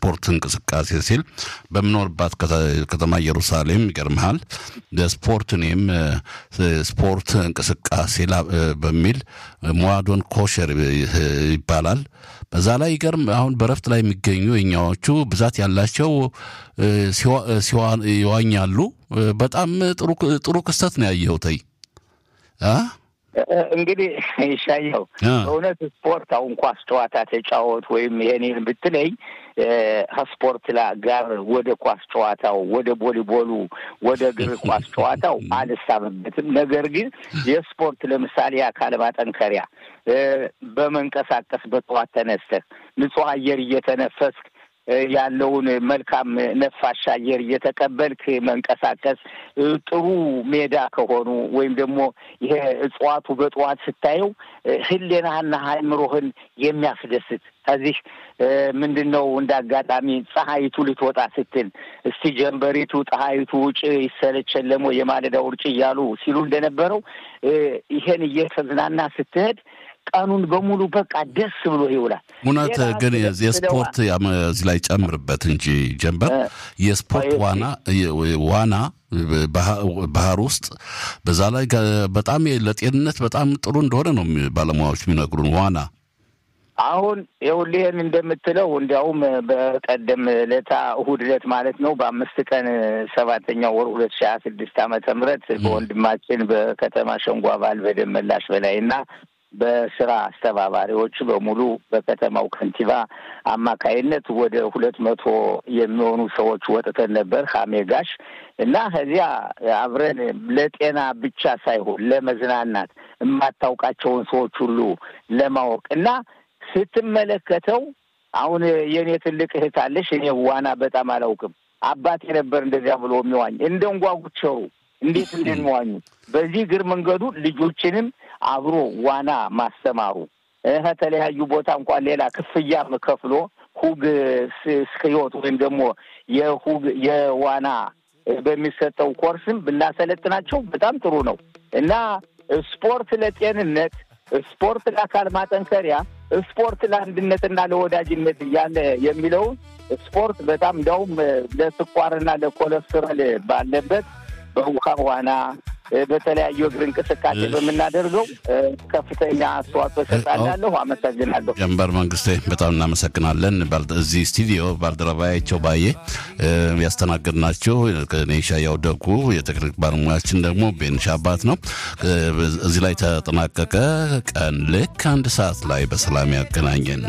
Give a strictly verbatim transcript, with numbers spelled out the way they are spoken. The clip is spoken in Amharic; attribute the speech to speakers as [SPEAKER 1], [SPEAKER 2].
[SPEAKER 1] ለስፖርት እንቅስቃሴ ሲል በምኖርባት ከተማ ኢየሩሳሌም ይገርምሃል ለስፖርት እኔም ስፖርት እንቅስቃሴ በሚል ሞዋዶን ኮሸር ይባላል በዛ ላይ ይገርም አሁን በረፍት ላይ የሚገኙ የኛዎቹ ብዛት ያላቸው ሲዋኛሉ በጣም ጥሩ ጥሩ ክስተት ነው ያየው ታይ አ
[SPEAKER 2] እንግዲህ ይሻየው በእውነት ስፖርት አሁን ኳስ ጨዋታ ተጫወት ወይም የኔን ብትለኝ ስፖርት ጋር ወደ ኳስ ጨዋታው ወደ ቮሊቦሉ ወደ እግር ኳስ ጨዋታው አልሳበበትም ነገር ግን የስፖርት ለምሳሌ አካል ማጠንከሪያ በመንቀሳቀስ በጠዋት ተነስተህ ንጹህ አየር እየተነፈስክ ያለውን መልካም ነፋሻ አየር እየተቀበልክ መንቀሳቀስ ጥሩ ሜዳ ከሆኑ ወይም ደግሞ ይሄ እጽዋቱ በጠዋት ስታየው ህሊናህና አእምሮህን የሚያስደስት ከዚህ ምንድነው እንዳጋጣሚ ፀሐይቱ ልትወጣ ስትል እስቲ ጀንበሪቱ ፀሐይቱ ውጭ ይሰለቸለሞ የማለዳ ውርጭ እያሉ ሲሉ እንደነበረው ይሄን እየተዝናና ስትሄድ ቀኑን በሙሉ በቃ ደስ ብሎ ይውላል
[SPEAKER 1] ሙናት ግን የስፖርት እዚህ ላይ ጨምርበት እንጂ ጀንበር የስፖርት ዋና ዋና ባህር ውስጥ በዛ ላይ በጣም ለጤንነት በጣም ጥሩ እንደሆነ ነው ባለሙያዎች የሚነግሩን ዋና
[SPEAKER 2] አሁን የውልህን እንደምትለው እንዲያውም በቀደም ለታ እሁድ ዕለት ማለት ነው በአምስት ቀን ሰባተኛው ወር ሁለት ሺህ ሃያ ስድስት ዓመተ ምህረት በወንድማችን በከተማ ሸንጓ ባል በደመላሽ በላይና በስራ አስተባባሪዎች በሙሉ በከተማው ከንቲባ አማካይነት ወደ ሁለት መቶ የሚሆኑ ሰዎች ወጥተን ነበር ሐሜጋሽ እና ከዚያ አብረን ለጤና ብቻ ሳይሆን ለመዝናናት የማታውቃቸውን ሰዎች ሁሉ ለማወቅ እና ስትመለከተው አሁን የኔ ትልቅ እህት አለሽ እኔ ዋና በጣም አላውቅም አባቴ ነበር እንደዚያ ብሎ የሚዋኝ እንደንጓጉቸው እንዴት እንደሚዋኙ በዚህ ግር መንገዱ ልጆችንም አብሮ ዋና ማስተማሩ ከተለያዩ ቦታ እንኳን ሌላ ክፍያ መከፍሎ ሁግ ስክዮት ወይም ደግሞ የሁግ የዋና በሚሰጠው ኮርስም ብናሰለጥናቸው በጣም ጥሩ ነው እና ስፖርት ለጤንነት ስፖርት ለአካል ማጠንከሪያ ስፖርት ለአንድነትና ለወዳጅነት ያለ የሚለው ስፖርት በጣም እንደውም ለስኳርና ለኮሌስትሮል ባለበት በውሃ ዋና በተለያዩ እግር እንቅስቃሴ በመናደርገው ከፍተኛ አስተዋጽኦ ሰጣለሁ አመሰግናለሁ
[SPEAKER 1] ጀንበር መንግስቴ በጣም እናመሰግናለን እዚህ ስቱዲዮ ባልደረባያቸው ባዬ ያስተናገድናቸው ከኔሻ ያውደቁ የቴክኒክ ባለሙያችን ደግሞ ቤንሻባት ነው እዚህ ላይ ተጠናቀቀ ቀን ልክ አንድ ሰዓት ላይ በሰላም ያገናኘን